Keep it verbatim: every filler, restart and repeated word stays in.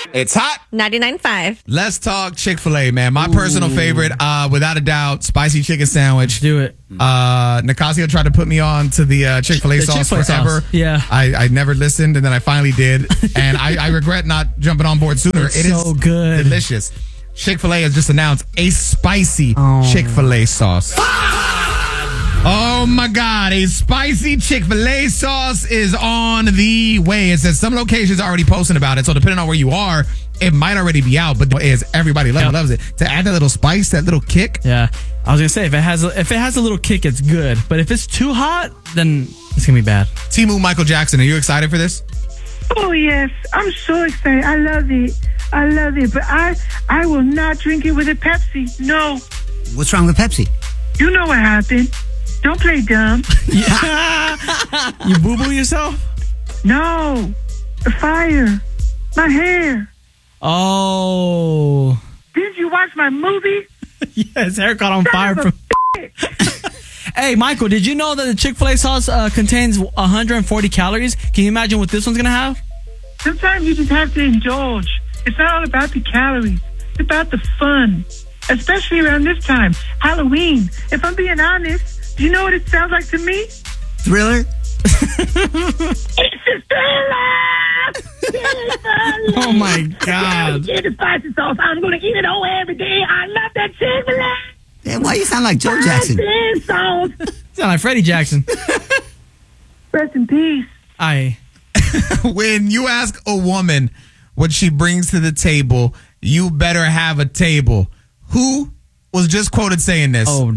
It's hot. ninety-nine point five. Let's talk Chick-fil-A, man. My Ooh. personal favorite, uh, without a doubt, spicy chicken sandwich. Do it. Uh, Nicasio tried to put me on to the uh, Chick-fil-A the sauce Chick-fil-A forever. Sauce. Yeah. I, I never listened, and then I finally did. And I, I regret not jumping on board sooner. It's it is so good. Delicious. Chick-fil-A has just announced a spicy oh. Chick-fil-A sauce. Oh my God, a spicy Chick-fil-A sauce is on the way. It says some locations are already posting about it, so depending on where you are, it might already be out, but is everybody loves, yep. loves it. To add that little spice, that little kick. Yeah. I was going to say, if it has a, if it has a little kick, it's good. But if it's too hot, then it's going to be bad. Timu Michael Jackson, are you excited for this? Oh, yes. I'm so excited. I love it. I love it. But I, I will not drink it with a Pepsi. No. What's wrong with Pepsi? You know what happened. Don't play dumb. You boo-boo yourself? No. The fire. My hair. Oh. Didn't you watch my movie? Yes, hair caught on Son fire. of a From... Hey, Michael, did you know that the Chick-fil-A sauce uh, contains one hundred forty calories? Can you imagine what this one's going to have? Sometimes you just have to indulge. It's not all about the calories. It's about the fun. Especially around this time, Halloween. If I'm being honest, do you know what it sounds like to me? Thriller? It's a thriller! Oh my God. Get the spicy sauce. I'm going to eat it all every day. I love that Chick-fil-A. Yeah, why you sound like Joe Jackson? Sauce. Sound like Freddie Jackson. Rest in peace. Aye. When you ask a woman what she brings to the table, you better have a table. Who was just quoted saying this? Oh,